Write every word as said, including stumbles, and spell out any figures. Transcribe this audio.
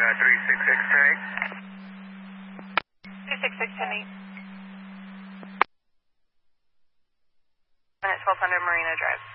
three six six, ten eight. three six six, ten eight. And it's twelve hundred Marina Drive.